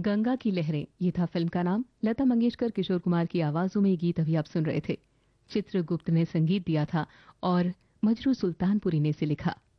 गंगा की लहरें, ये था फिल्म का नाम। लता मंगेशकर, किशोर कुमार की आवाजों में ये गीत अभी आप सुन रहे थे। चित्रगुप्त ने संगीत दिया था और मजरू सुल्तानपुरी ने इसे लिखा।